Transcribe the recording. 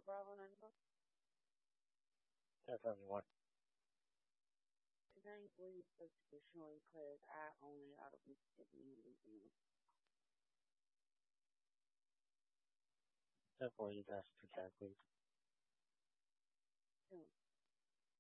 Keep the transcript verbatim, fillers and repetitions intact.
Bravo ninety-four. ten seventy-one. Tonight we're supposed to be showing Claire's I only out of Mississippi. ten forty, dash two ten, please. So,